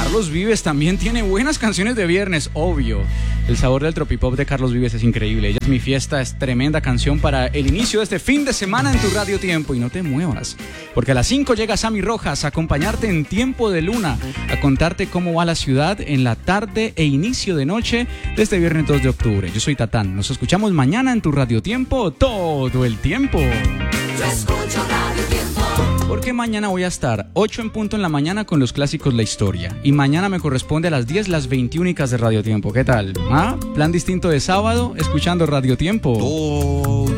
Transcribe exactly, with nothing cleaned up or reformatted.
Carlos Vives también tiene buenas canciones de viernes, obvio. El sabor del tropipop de Carlos Vives es increíble. Ella es mi fiesta, es tremenda canción para el inicio de este fin de semana en tu Radio Tiempo. Y no te muevas, porque a las cinco llega Sammy Rojas a acompañarte en Tiempo de Luna, a contarte cómo va la ciudad en la tarde e inicio de noche de este viernes dos de octubre. Yo soy Tatán, nos escuchamos mañana en tu Radio Tiempo, todo el tiempo. Yo escucho Radio Tiempo. Porque mañana voy a estar ocho en punto en la mañana con los clásicos La Historia. Y mañana me corresponde a las diez las veintiúnicas de Radio Tiempo. ¿Qué tal? ¿Ah? Plan distinto de sábado, escuchando Radio Tiempo. Todo